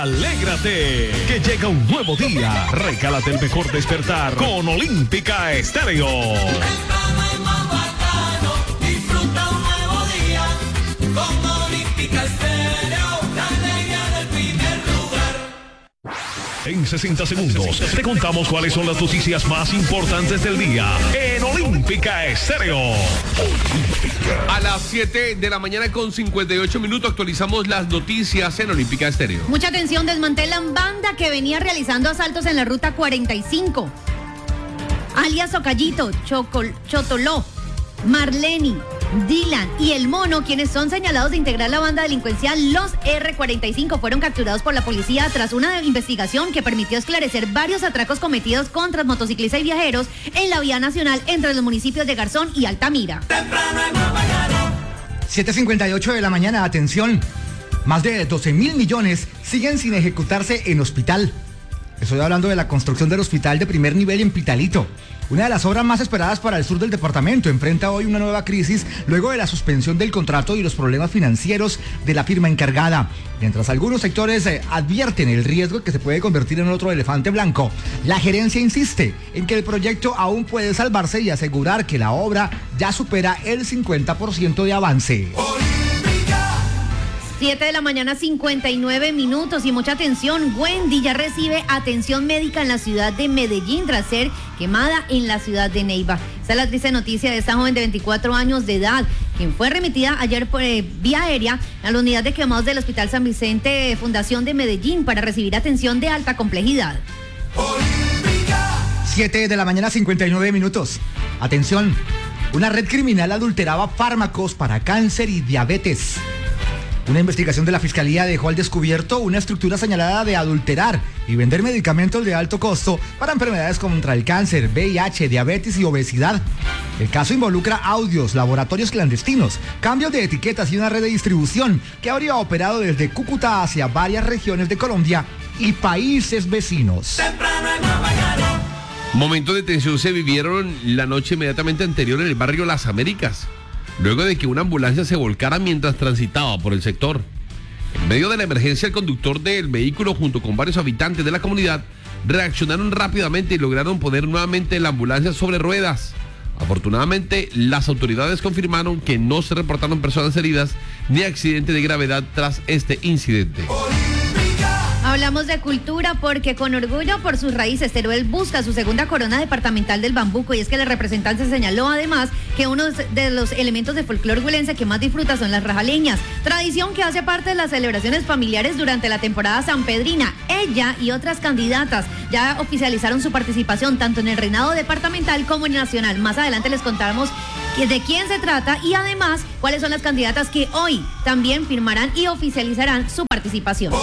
Alégrate, que llega un nuevo día. Recálate el mejor despertar con Olímpica Estéreo. Disfruta un nuevo día con Olímpica Estéreo, la alegría del primer lugar. En 60 segundos te contamos cuáles son las noticias más importantes del día en Olímpica Estéreo. A las 7 de la mañana con 58 minutos actualizamos las noticias en Olímpica Estéreo. Mucha atención, desmantelan banda que venía realizando asaltos en la ruta 45. Alias Ocallito, Chotoló, Marleni, Dylan y El Mono, quienes son señalados de integrar la banda delincuencial Los R45, fueron capturados por la policía tras una investigación que permitió esclarecer varios atracos cometidos contra motociclistas y viajeros en la vía nacional entre los municipios de Garzón y Altamira. 7:58 de la mañana, atención. Más de 12.000 millones siguen sin ejecutarse en hospital. Estoy hablando de la construcción del hospital de primer nivel en Pitalito. Una de las obras más esperadas para el sur del departamento enfrenta hoy una nueva crisis luego de la suspensión del contrato y los problemas financieros de la firma encargada. Mientras algunos sectores advierten el riesgo de que se puede convertir en otro elefante blanco, la gerencia insiste en que el proyecto aún puede salvarse y asegurar que la obra ya supera el 50% de avance. 7 de la mañana, 59 minutos y mucha atención. Wendy ya recibe atención médica en la ciudad de Medellín tras ser quemada en la ciudad de Neiva. Esta es la triste noticia de esta joven de 24 años de edad, quien fue remitida ayer por vía aérea a la unidad de quemados del Hospital San Vicente Fundación de Medellín para recibir atención de alta complejidad. 7 de la mañana, 59 minutos. Atención, una red criminal adulteraba fármacos para cáncer y diabetes. Una investigación de la Fiscalía dejó al descubierto una estructura señalada de adulterar y vender medicamentos de alto costo para enfermedades contra el cáncer, VIH, diabetes y obesidad. El caso involucra audios, laboratorios clandestinos, cambios de etiquetas y una red de distribución que habría operado desde Cúcuta hacia varias regiones de Colombia y países vecinos. Momentos de tensión se vivieron la noche inmediatamente anterior en el barrio Las Américas, luego de que una ambulancia se volcara mientras transitaba por el sector. En medio de la emergencia, el conductor del vehículo junto con varios habitantes de la comunidad reaccionaron rápidamente y lograron poner nuevamente la ambulancia sobre ruedas. Afortunadamente, las autoridades confirmaron que no se reportaron personas heridas ni accidente de gravedad tras este incidente. Hablamos de cultura porque con orgullo por sus raíces, Teruel busca su segunda corona departamental del bambuco, y es que el representante señaló además que uno de los elementos de folclore huilense que más disfruta son las rajaleñas, tradición que hace parte de las celebraciones familiares durante la temporada sanpedrina. Ella y otras candidatas ya oficializaron su participación tanto en el reinado departamental como en el nacional. Más adelante les contamos de quién se trata y además cuáles son las candidatas que hoy también firmarán y oficializarán su participación.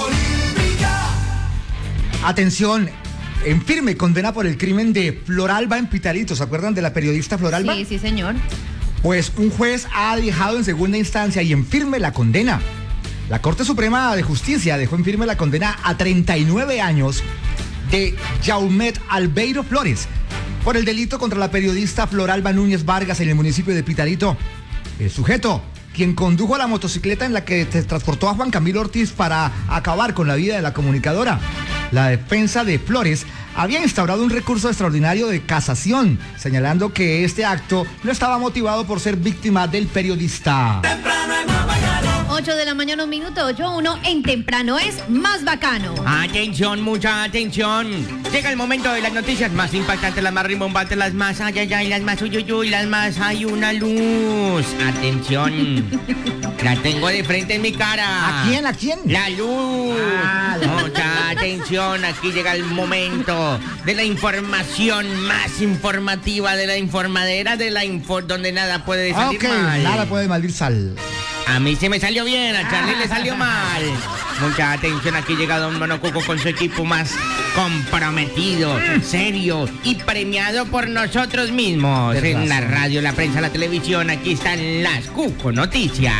Atención, en firme condena por el crimen de Floralba en Pitalito. ¿Se acuerdan de la periodista Floralba? Sí, sí, señor. Pues un juez ha dejado en segunda instancia y en firme la condena. La Corte Suprema de Justicia dejó en firme la condena a 39 años de Jaumet Albeiro Flores por el delito contra la periodista Floralba Núñez Vargas en el municipio de Pitalito. El sujeto, quien condujo la motocicleta en la que se transportó a Juan Camilo Ortiz para acabar con la vida de la comunicadora. La defensa de Flores había instaurado un recurso extraordinario de casación, señalando que este acto no estaba motivado por ser víctima del periodista. 8 de la mañana, 1 minuto, 8:1 en Temprano es más bacano. Atención, mucha atención. Llega el momento de las noticias más impactantes, las más rimbombantes, las más ay, ay, ay, las más uy, uy, uy, las más hay una luz. Atención. La tengo de frente en mi cara. ¿A quién? ¿A quién? La luz. Mucha atención. Aquí llega el momento de la información más informativa, de la informadera, de la donde nada puede salir mal. Nada puede maldir sal. A mí se me salió bien, a Charlie le salió mal. Mucha atención, aquí llega Don Monocuco con su equipo más comprometido, serio y premiado por nosotros mismos. En la radio, la prensa, la televisión, aquí están las Cuco Noticias.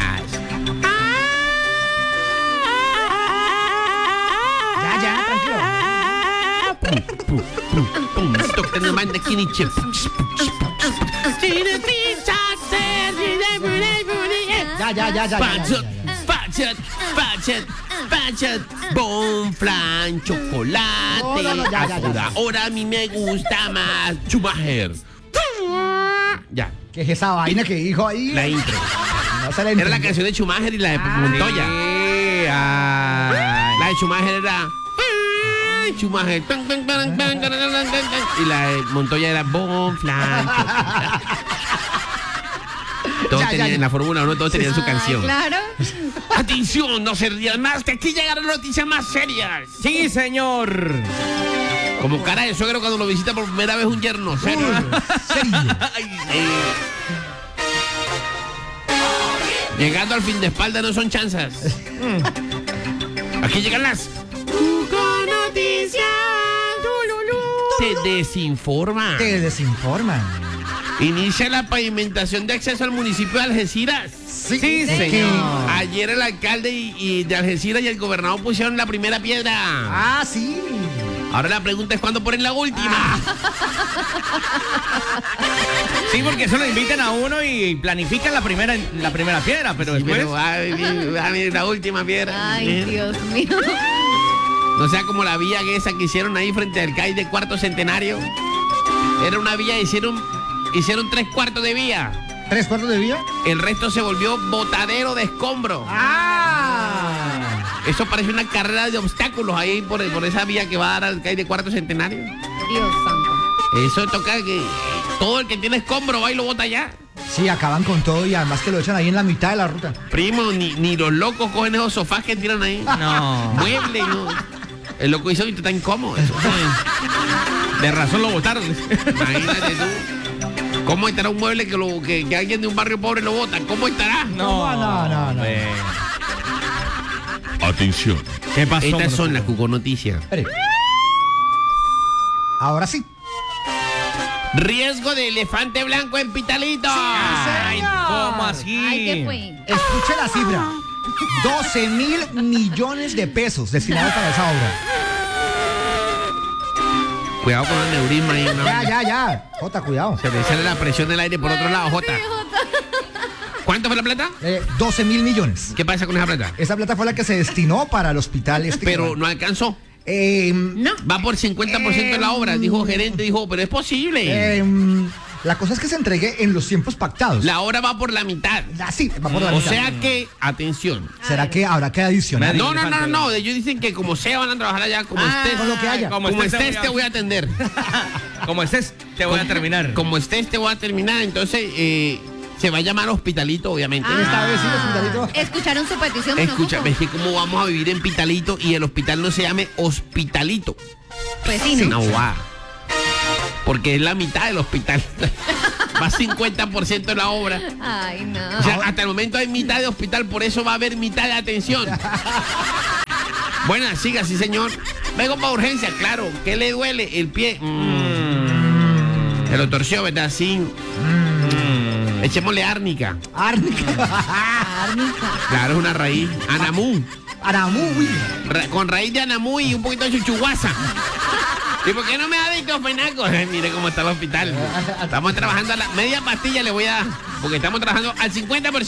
Ya, tranquilo. Ya. Budget. Pachas, bonflan, chocolate. No, ya. Ahora a mí me gusta más Schumacher. Ya, ¿Qué es esa vaina que dijo ahí? la intro. No se la Era la entendió. canción de Schumacher y la de Montoya. La de Schumacher era Schumacher. Y la de Montoya era bonflan. Todos Ya. tenían, en la Fórmula 1 todos tenían su Ay, canción. claro. Atención, no se rían más, que aquí llegaron noticias más serias. Sí, señor. Como cara de suegro cuando lo visita por primera vez un yerno. ¿Serio? Serio. Llegando al fin de espalda no son chanzas. Aquí llegan las noticias. Te desinforma. Te desinforman. Inicia la pavimentación de acceso al municipio de Algeciras. Sí, señor. Ayer el alcalde y de Algeciras y el gobernador pusieron la primera piedra. Ah, sí. Ahora la pregunta es cuándo ponen la última. Sí, porque eso lo invitan a uno y planifican la primera piedra, pero Sí, después... pero va a venir la última piedra. Ay, Dios mío. No sea como la vía esa que hicieron ahí frente al CAI de Cuarto Centenario. Era una vía, hicieron 3/4 de vía. ¿3/4 de vía? El resto se volvió botadero de escombros. Ah. Eso parece una carrera de obstáculos ahí por esa vía que va a dar al CAI de Cuarto Centenario. Dios santo. Eso toca que todo el que tiene escombro va y lo bota allá. Sí, acaban con todo y además que lo echan ahí en la mitad de la ruta. Primo, ni los locos cogen esos sofás que tiran ahí. No. Muebles, ¿no? El loco hizo que está incómodo. Eso. De razón lo botaron. Imagínate tú. ¿Cómo estará un mueble que alguien de un barrio pobre lo bota? ¿Cómo estará? No. hombre. Atención. ¿Qué pasó? Estas son las Monocuco? Cuco Noticias. Espere. Ahora sí. Riesgo de elefante blanco en Pitalito. Ay, ¿cómo así? Ay, ¿qué fue? Escuche la cifra. 12.000 millones de pesos destinados para esa obra. Cuidado con el neurisma ahí. ¿no? Ya. Jota, cuidado. Se le sale la presión del aire por otro lado, Jota. ¿Cuánto fue la plata? 12.000 millones. ¿Qué pasa con esa plata? Esa plata fue la que se destinó para el hospital este. Pero no alcanzó. No. Va por 50% de la obra, dijo gerente, dijo, pero es posible. La cosa es que se entregue en los tiempos pactados. La obra va por la mitad. Sí, va por la O mitad. sea que, atención. ¿Será que habrá que adicionar? No. Ellos dicen que como sea van a trabajar allá, como estés. con lo que haya. Como estés te voy a atender. Como estés, te voy a terminar. Como estés te voy a terminar. Entonces, se va a llamar Hospitalito, obviamente. Esta vez sí, el hospitalito. Escucharon su petición. Escucha, Monocuco? es que cómo vamos a vivir en Pitalito y el hospital no se llame Hospitalito. Pues sí, ¿no? No va. Porque es la mitad del hospital. Va 50% de la obra. Ay, no. O sea, hasta el momento hay mitad de hospital, por eso va a haber mitad de atención. Buena, siga, sí, señor. Vengo para urgencia, claro. ¿Qué le duele? El pie. Se lo torció, ¿verdad? Sí. Echémosle árnica. Árnica. Claro, es una raíz. Anamú. Aramú, uy. Con raíz de anamú y un poquito de chuchuguasa. ¿Y por qué no me da diclofenaco? Mire cómo está el hospital. Estamos trabajando a la media pastilla, le voy a dar. Porque estamos trabajando al 50%.